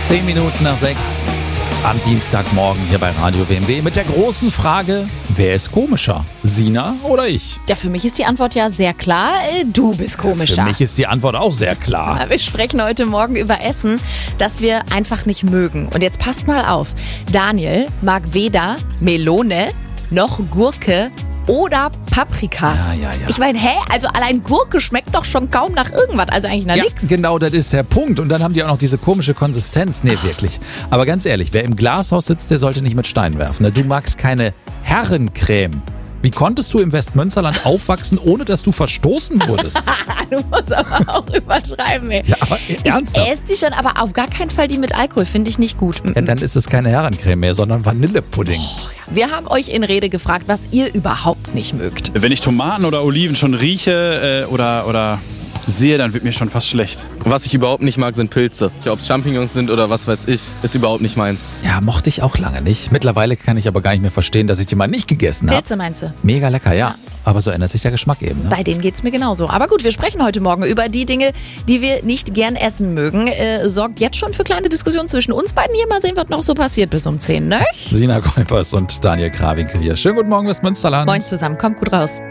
10 Minuten nach 6 am Dienstagmorgen hier bei Radio WMW mit der großen Frage, wer ist komischer? Sina oder ich? Ja, für mich ist die Antwort ja sehr klar. Du bist komischer. Für mich ist die Antwort auch sehr klar. Wir sprechen heute Morgen über Essen, das wir einfach nicht mögen. Und jetzt passt mal auf. Daniel mag weder Melone noch Gurke oder Paprika. Ja. Ich meine, also allein Gurke schmeckt doch schon kaum nach irgendwas. Also eigentlich nach nix. Genau, das ist der Punkt. Und dann haben die auch noch diese komische Konsistenz. Nee, wirklich. Aber ganz ehrlich, wer im Glashaus sitzt, der sollte nicht mit Steinen werfen. Ne? Du magst keine Herrencreme. Wie konntest du im Westmünsterland aufwachsen, ohne dass du verstoßen wurdest? Du musst aber auch übertreiben, ey. Ja, aber ernsthaft? Ich esse die schon, aber auf gar keinen Fall die mit Alkohol. Finde ich nicht gut. Ja, dann ist es keine Herrencreme mehr, sondern Vanillepudding. Wir haben euch in Rede gefragt, was ihr überhaupt nicht mögt. Wenn ich Tomaten oder Oliven schon rieche oder sehe, dann wird mir schon fast schlecht. Was ich überhaupt nicht mag, sind Pilze. Ob es Champignons sind oder was weiß ich, ist überhaupt nicht meins. Ja, mochte ich auch lange nicht. Mittlerweile kann ich aber gar nicht mehr verstehen, dass ich die mal nicht gegessen habe. Pilze meinst du? Mega lecker, ja. Aber so ändert sich der Geschmack eben. Ne? Bei denen geht's mir genauso. Aber gut, wir sprechen heute Morgen über die Dinge, die wir nicht gern essen mögen. Sorgt jetzt schon für kleine Diskussionen zwischen uns beiden hier. Mal sehen, was noch so passiert bis um 10, ne? Sina Kuipers und Daniel Krawinkel hier. Schönen guten Morgen, Westmünsterland. Moin zusammen, kommt gut raus.